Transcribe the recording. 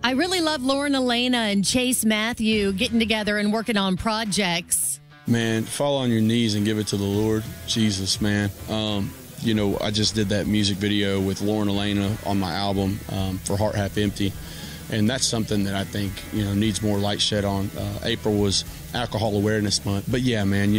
I really love Lauren Elena and Chase Matthew getting together and working on projects. Man, fall on your knees and give it to the Lord Jesus, man. You know, I just did that music video with Lauren Elena on my album for Heart Half Empty. And that's something that I think, you know, needs more light shed on. April was Alcohol Awareness Month. But yeah, man,